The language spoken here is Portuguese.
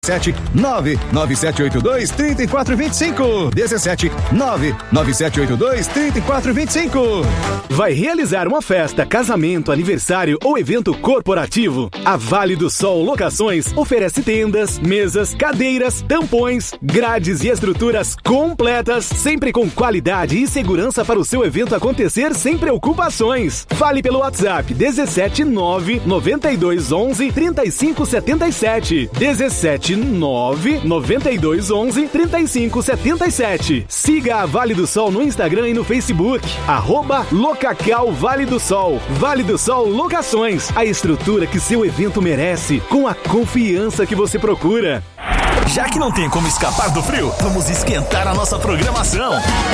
99782-3425. 99782-3425. Vai realizar uma festa, casamento, aniversário ou evento corporativo? A Vale do Sol Locações oferece tendas, mesas, cadeiras, tampões, grades e estruturas completas, sempre com qualidade e segurança para o seu evento acontecer sem preocupações. Fale pelo WhatsApp 17992113577. 17992113577. Siga a Vale do Sol no Instagram e no Facebook. @Locacal Vale do Sol. Vale do Sol Locações. A estrutura que seu evento merece, com a confiança que você procura. Já que não tem como escapar do frio, vamos esquentar a nossa programação.